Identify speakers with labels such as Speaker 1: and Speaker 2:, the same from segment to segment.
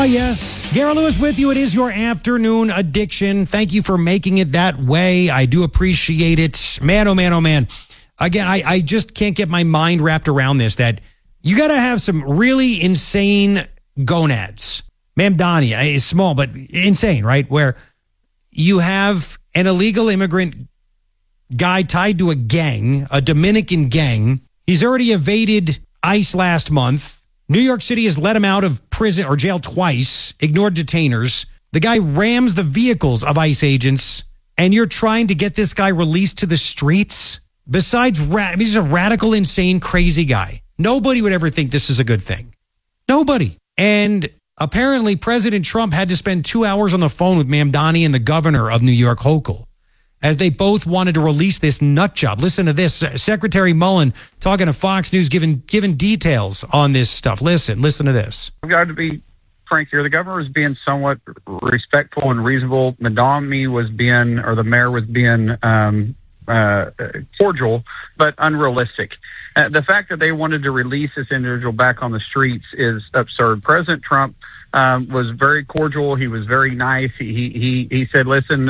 Speaker 1: yes. Garrett Lewis with you. It is your afternoon addiction. Thank you for making it that way. I do appreciate it. Man, oh man, oh man. Again, I just can't get my mind wrapped around this, that you got to have some really insane gonads. Mamdani is small, but insane, right? Where you have an illegal immigrant guy tied to a gang, a Dominican gang. He's already evaded ICE last month. New York City has let him out of prison or jail twice, ignored detainers. The guy rams the vehicles of ICE agents, and you're trying to get this guy released to the streets? Besides, he's a radical, insane, crazy guy. Nobody would ever think this is a good thing. Nobody. And apparently, President Trump had to spend 2 hours on the phone with Mamdani and the governor of New York, Hochul, as they both wanted to release this nut job. Listen to this. Secretary Mullen talking to Fox News, giving details on this stuff. Listen to this.
Speaker 2: I've got to be frank here. The governor was being somewhat respectful and reasonable. Mamdani was being, or the mayor was being cordial, but unrealistic. The fact that they wanted to release this individual back on the streets is absurd. President Trump was very cordial. He was very nice. He said, "Listen,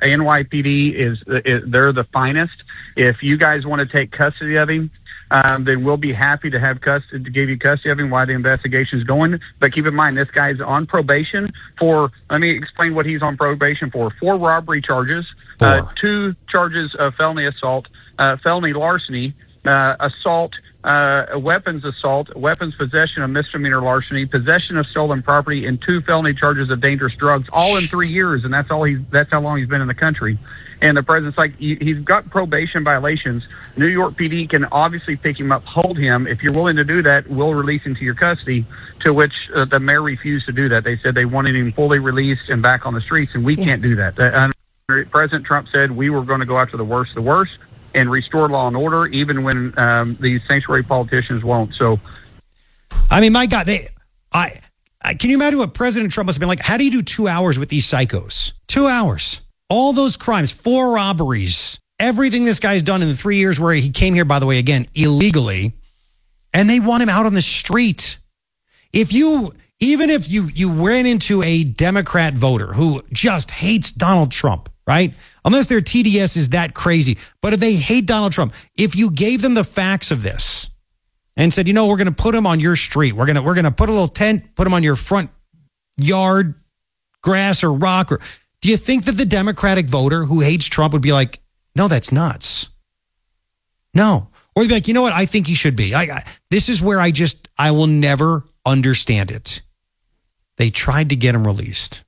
Speaker 2: NYPD they're the finest. If you guys want to take custody of him, then we'll be happy to have custody, to give you custody of him while the investigation is going. But keep in mind, this guy's on probation for. Let me explain what he's on probation for: 4 robbery charges, 2 charges of felony assault, felony larceny, assault, weapons assault, weapons possession of misdemeanor larceny, possession of stolen property, and 2 felony charges of dangerous drugs, all in 3 years, and that's how long he's been in the country. And the president's like, he's got probation violations. New York PD can obviously pick him up, hold him. If you're willing to do that, we'll release him to your custody, to which the mayor refused to do that. They said they wanted him fully released and back on the streets, and we can't do that. President Trump said we were going to go after the worst, and restore law and order, even when these sanctuary politicians won't. So,
Speaker 1: I mean, my God, can you imagine what President Trump must have been like? How do you do 2 hours with these psychos? 2 hours. All those crimes, 4 robberies, everything this guy's done in the 3 years where he came here, by the way, again, illegally, and they want him out on the street. Even if you ran into a Democrat voter who just hates Donald Trump, right? Unless their TDS is that crazy. But if they hate Donald Trump, if you gave them the facts of this and said, we're going to put him on your street. We're going to put a little tent, put him on your front yard, grass or rock. Do you think that the Democratic voter who hates Trump would be like, no, that's nuts? No. Or they'd be like, you know what? I think he should be. This is where I will never understand it. They tried to get him released.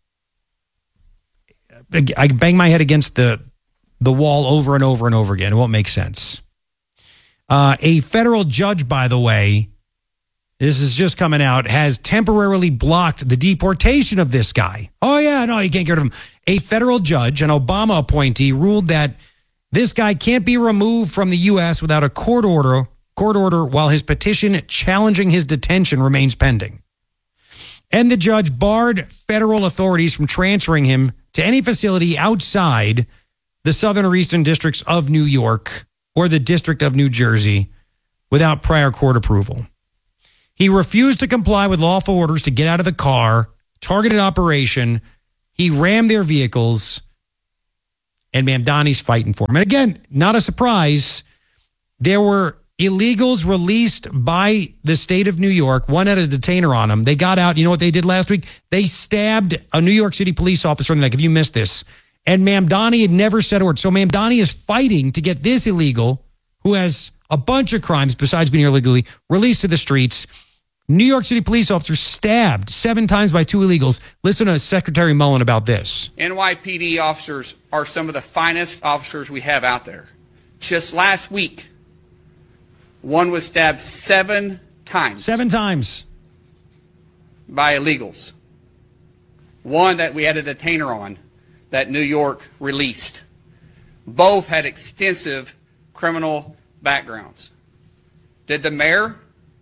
Speaker 1: I bang my head against the wall over and over and over again. It won't make sense. A federal judge, by the way, this is just coming out, has temporarily blocked the deportation of this guy. Oh, yeah, no, you can't get rid of him. A federal judge, an Obama appointee, ruled that this guy can't be removed from the U.S. without a court order while his petition challenging his detention remains pending. And the judge barred federal authorities from transferring him to any facility outside the southern or eastern districts of New York or the District of New Jersey without prior court approval. He refused to comply with lawful orders to get out of the car, targeted operation. He rammed their vehicles, and Mamdani's fighting for him. And again, not a surprise, there were illegals released by the state of New York. One had a detainer on them. They got out. You know what they did last week? They stabbed a New York City police officer. And like, if you missed this, and Mamdani had never said a word. So Mamdani is fighting to get this illegal, who has a bunch of crimes besides being here illegally, released to the streets. New York City police officer stabbed 7 times by 2 illegals. Listen to Secretary Mullen about this.
Speaker 3: NYPD officers are some of the finest officers we have out there. Just last week, one was stabbed 7 times.
Speaker 1: 7 times.
Speaker 3: By illegals. One that we had a detainer on that New York released. Both had extensive criminal backgrounds. Did the mayor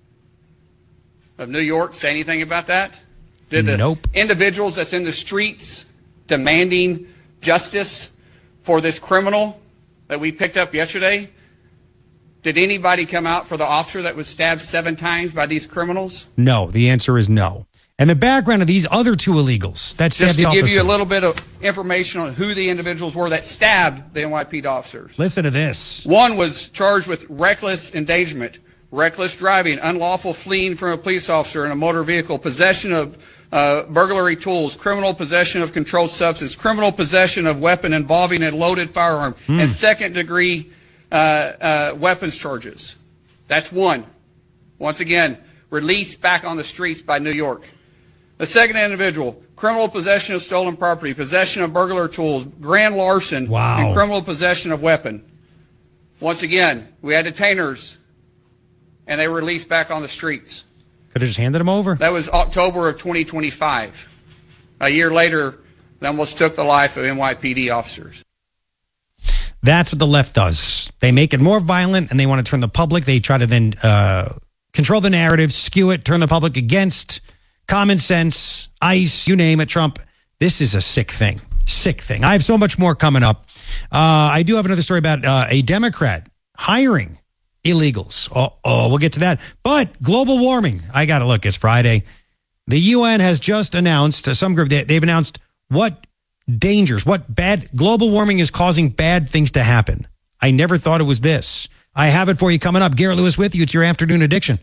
Speaker 3: of New York say anything about that? Did the individuals that's in the streets demanding justice for this criminal that we picked up yesterday, did anybody come out for the officer that was stabbed 7 times by these criminals?
Speaker 1: No, the answer is no. And the background of these other two illegals. That's
Speaker 3: just to give you a little bit of information on who the individuals were that stabbed the NYPD officers.
Speaker 1: Listen to this.
Speaker 3: One was charged with reckless endangerment, reckless driving, unlawful fleeing from a police officer in a motor vehicle, possession of burglary tools, criminal possession of controlled substance, criminal possession of weapon involving a loaded firearm, and second-degree weapons charges. That's one. Once again, released back on the streets by New York. The second individual, criminal possession of stolen property, possession of burglar tools, grand larceny, and criminal possession of weapon. Once again, we had detainers, and they were released back on the streets.
Speaker 1: Could have just handed them over.
Speaker 3: That was October of 2025. A year later, they almost took the life of NYPD officers.
Speaker 1: That's what the left does. They make it more violent, and they want to turn the public. They try to then control the narrative, skew it, turn the public against common sense, ICE, you name it, Trump. This is a sick thing. Sick thing. I have so much more coming up. I do have another story about a Democrat hiring illegals. We'll get to that. But global warming. I got to look. It's Friday. The UN has just announced, some group, they've announced what dangers, what bad global warming is causing bad things to happen. I never thought it was this. I have it for you coming up. Garrett Lewis with you. It's your Afternoon Addiction.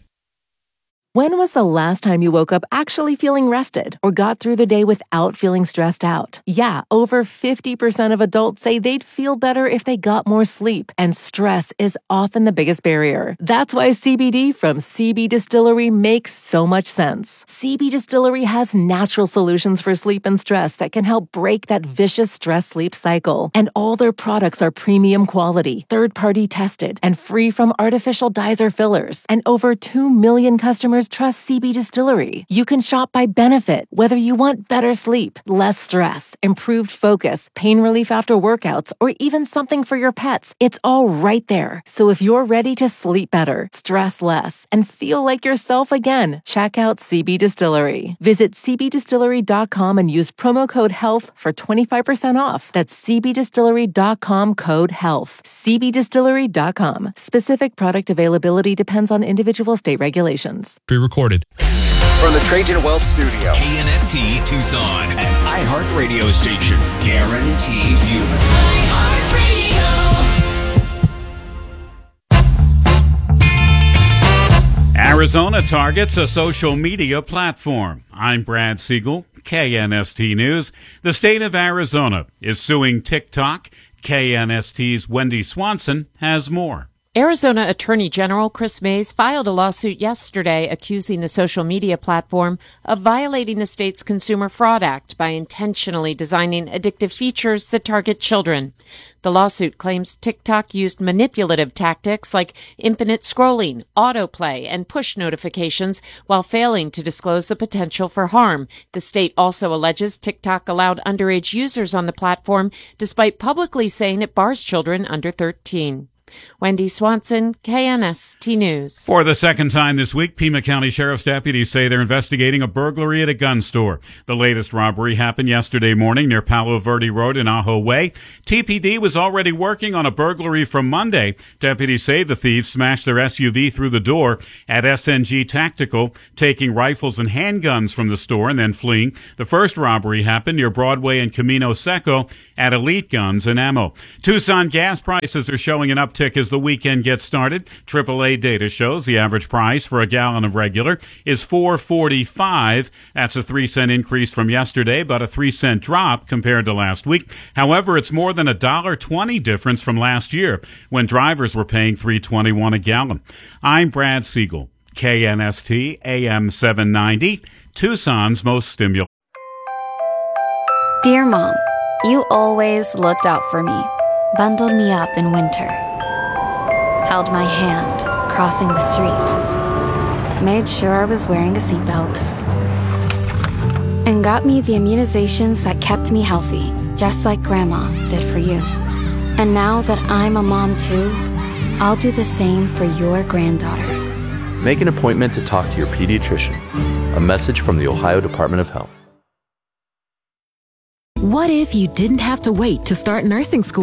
Speaker 4: When was the last time you woke up actually feeling rested or got through the day without feeling stressed out? Yeah, over 50% of adults say they'd feel better if they got more sleep, and stress is often the biggest barrier. That's why CBD from CB Distillery makes so much sense. CB Distillery has natural solutions for sleep and stress that can help break that vicious stress-sleep cycle. And all their products are premium quality, third-party tested, and free from artificial dyes or fillers. And over 2 million customers trust CB Distillery. You can shop by benefit, whether you want better sleep, less stress, improved focus, pain relief after workouts, or even something for your pets. It's all right there. So if you're ready to sleep better, stress less, and feel like yourself again, check out CB Distillery. Visit cbdistillery.com and use promo code HEALTH for 25% off. That's cbdistillery.com code HEALTH. cbdistillery.com. Specific product availability depends on individual state regulations.
Speaker 5: Pre-recorded.
Speaker 6: From the Trajan Wealth Studio.
Speaker 7: KNST Tucson, an iHeart radio station. Guaranteed you.
Speaker 8: Arizona targets a social media platform. I'm Brad Siegel, KNST News. The state of Arizona is suing TikTok. KNST's Wendy Swanson has more.
Speaker 9: Arizona Attorney General Chris Mays filed a lawsuit yesterday accusing the social media platform of violating the state's Consumer Fraud Act by intentionally designing addictive features that target children. The lawsuit claims TikTok used manipulative tactics like infinite scrolling, autoplay, and push notifications while failing to disclose the potential for harm. The state also alleges TikTok allowed underage users on the platform despite publicly saying it bars children under 13. Wendy Swanson, KNST News.
Speaker 8: For the second time this week, Pima County Sheriff's deputies say they're investigating a burglary at a gun store. The latest robbery happened yesterday morning near Palo Verde Road in Ajo Way. TPD was already working on a burglary from Monday. Deputies say the thieves smashed their SUV through the door at SNG Tactical, taking rifles and handguns from the store and then fleeing. The first robbery happened near Broadway and Camino Seco at Elite Guns and Ammo. Tucson gas prices are showing an uptick as the weekend gets started. AAA data shows the average price for a gallon of regular is $4.45. That's a 3-cent increase from yesterday, but a 3-cent drop compared to last week. However, it's more than a $1.20 difference from last year when drivers were paying $3.21 a gallon. I'm Brad Siegel, KNST AM 790, Tucson's most stimulating.
Speaker 10: Dear Mom, you always looked out for me, bundled me up in winter, held my hand crossing the street, made sure I was wearing a seatbelt, and got me the immunizations that kept me healthy, just like Grandma did for you. And now that I'm a mom too, I'll do the same for your granddaughter.
Speaker 11: Make an appointment to talk to your pediatrician. A message from the Ohio Department of Health.
Speaker 12: What if you didn't have to wait to start nursing school?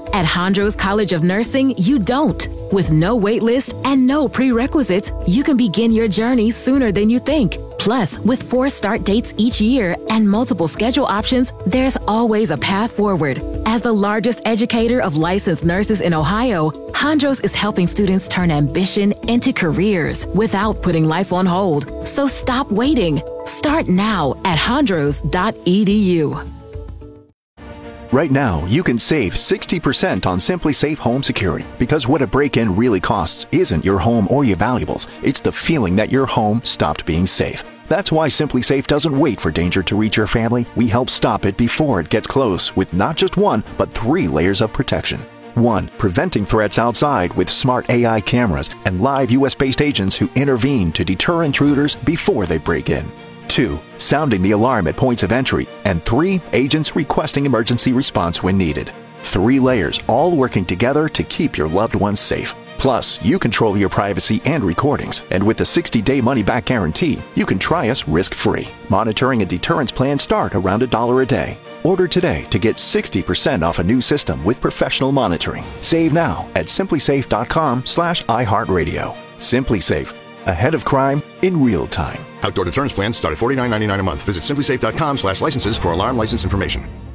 Speaker 5: At Hondros College of Nursing, you don't. With no wait list and no prerequisites, you can begin your journey sooner than you think. Plus, with 4 start dates each year and multiple schedule options, there's always a path forward. As the largest educator of licensed nurses in Ohio, Hondros is helping students turn ambition into careers without putting life on hold. So stop waiting. Start now at hondros.edu.
Speaker 12: Right now, you can save 60% on SimpliSafe Home Security because what a break-in really costs isn't your home or your valuables. It's the feeling that your home stopped being safe. That's why SimpliSafe doesn't wait for danger to reach your family. We help stop it before it gets close with not just 1, but 3 layers of protection. 1. Preventing threats outside with smart AI cameras and live US-based agents who intervene to deter intruders before they break in. 2. Sounding the alarm at points of entry. And 3. Agents requesting emergency response when needed. 3 layers, all working together to keep your loved ones safe. Plus, you control your privacy and recordings. And with the 60-day money-back guarantee, you can try us risk-free. Monitoring and deterrence plans start around $1 a day. Order today to get 60% off a new system with professional monitoring. Save now at simplisafe.com/iHeartRadio. SimpliSafe. Ahead of crime in real time.
Speaker 13: Outdoor deterrence plans start at $49.99 a month. Visit simplisafe.com/licenses for alarm license information.